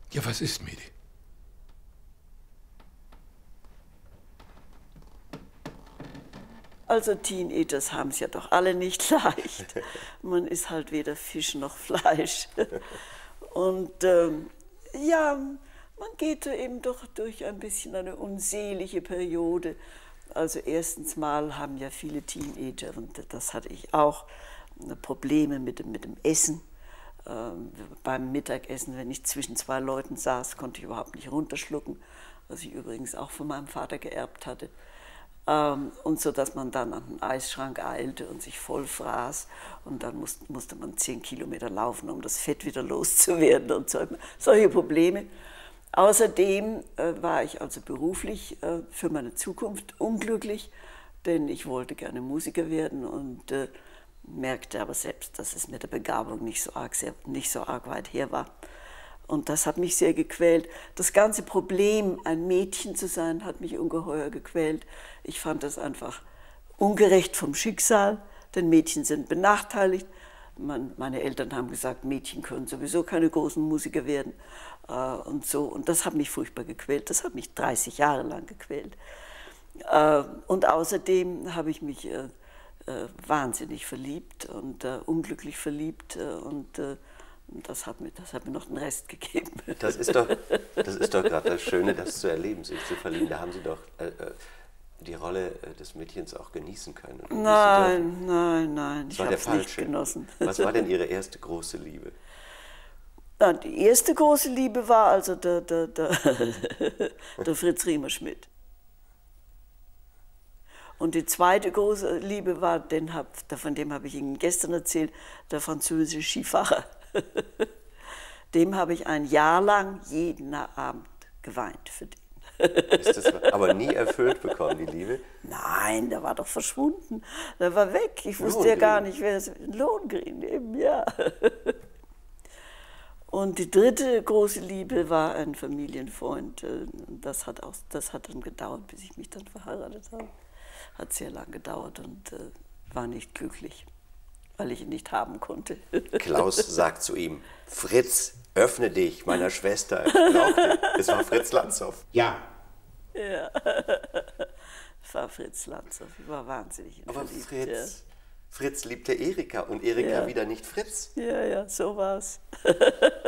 Ja, was ist, Medi? Also Teenagers haben es ja doch alle nicht leicht. Man ist halt weder Fisch noch Fleisch. Und ja, man geht eben doch durch ein bisschen eine unselige Periode. Also erstens mal haben ja viele Teenager, und das hatte ich auch, Probleme mit dem Essen. Beim Mittagessen, wenn ich zwischen zwei Leuten saß, konnte ich überhaupt nicht runterschlucken, was ich übrigens auch von meinem Vater geerbt hatte. Und so, dass man dann an den Eisschrank eilte und sich voll fraß. Und dann musste man 10 Kilometer laufen, um das Fett wieder loszuwerden und so. Solche Probleme. Außerdem war ich also beruflich für meine Zukunft unglücklich, denn ich wollte gerne Musiker werden und merkte aber selbst, dass es mit der Begabung nicht so arg weit her war. Und das hat mich sehr gequält. Das ganze Problem, ein Mädchen zu sein, hat mich ungeheuer gequält. Ich fand das einfach ungerecht vom Schicksal, denn Mädchen sind benachteiligt. Meine Eltern haben gesagt, Mädchen können sowieso keine großen Musiker werden und so. Und das hat mich furchtbar gequält. Das hat mich 30 Jahre lang gequält. Und außerdem habe ich mich wahnsinnig verliebt und unglücklich verliebt und das hat mir noch den Rest gegeben. Das ist doch gerade das Schöne, das zu erleben, sich zu verlieben. Da haben Sie doch die Rolle des Mädchens auch genießen können. Nein, ich habe es nicht genossen. Was war denn Ihre erste große Liebe? Na, die erste große Liebe war also der Fritz Riemerschmidt. Und die zweite große Liebe war, von dem habe ich Ihnen gestern erzählt, der französische Skifahrer. Dem habe ich ein Jahr lang jeden Abend geweint für den. Ist das aber nie erfüllt bekommen, die Liebe? Nein, der war doch verschwunden. Der war weg. Ich wusste ja gar nicht, wer es ist. Lohengrin eben, ja. Und die dritte große Liebe war ein Familienfreund. Das hat dann gedauert, bis ich mich dann verheiratet habe. Hat sehr lang gedauert und war nicht glücklich, weil ich ihn nicht haben konnte. Klaus sagt zu ihm, Fritz, öffne dich, meiner Schwester. Ich brauch dich. Es war Fritz Lanzhoff. Ja. Ja, es war Fritz Lanzhoff. Ich war wahnsinnig Aber verliebt. Fritz liebte Erika und Erika wieder nicht Fritz. Ja, so war's.